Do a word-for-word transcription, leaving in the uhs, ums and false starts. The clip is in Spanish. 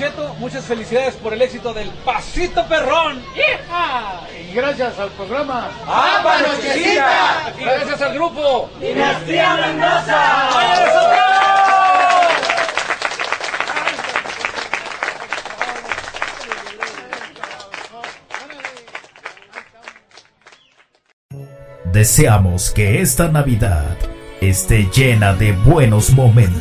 Cheto, muchas felicidades por el éxito del Pasito Perrón. ¡Hija! Y gracias al programa ¡Amba Nochecita! Y gracias al grupo Dinastía Mendoza. ¡Vaya de Santiago! Deseamos que esta Navidad esté llena de buenos momentos.